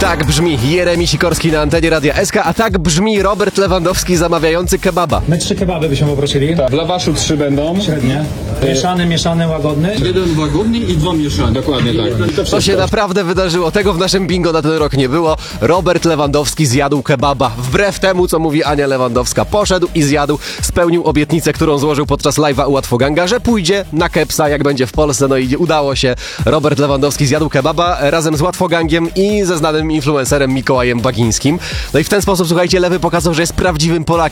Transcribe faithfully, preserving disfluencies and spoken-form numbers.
Tak brzmi Jeremi Sikorski na antenie Radia S K, a tak brzmi Robert Lewandowski zamawiający kebaba. My trzy kebaby byśmy poprosili. Tak, w lawaszu trzy będą. Średnie. Mieszany, mieszany, łagodny. Jeden łagodny i dwa mieszane. Dokładnie tak. I to To się naprawdę wydarzyło. Tego w naszym bingo na ten rok nie było. Robert Lewandowski zjadł kebaba. Wbrew temu, co mówi Ania Lewandowska. Poszedł i zjadł. Spełnił obietnicę, którą złożył podczas live'a u Łatwoganga, że pójdzie na kepsa, jak będzie w Polsce. No i udało się. Robert Lewandowski zjadł kebaba razem z Łatwogangiem i ze znanym influencerem Mikołajem Bagińskim. No i w ten sposób, słuchajcie, Lewy pokazał, że jest prawdziwym Polakiem.